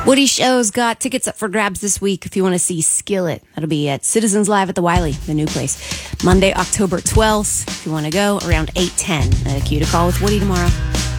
Woody Show's got tickets up for grabs this week if you want to see Skillet. That'll be at Citizens Live at the Wiley, the new place. Monday, October 12th. If you want to go, around 8:10. Cue to call with Woody tomorrow.